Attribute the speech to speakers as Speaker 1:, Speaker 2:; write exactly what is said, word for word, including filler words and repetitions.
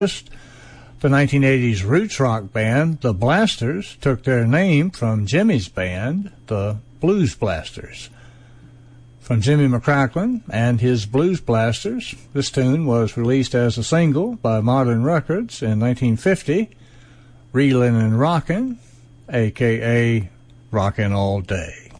Speaker 1: The nineteen eighties roots rock band, the Blasters, took their name from Jimmy's band, the Blues Blasters. From Jimmy McCracklin and his Blues Blasters, this tune was released as a single by Modern Records in nineteen fifty, Reelin' and Rockin', a k a. Rockin' All Day.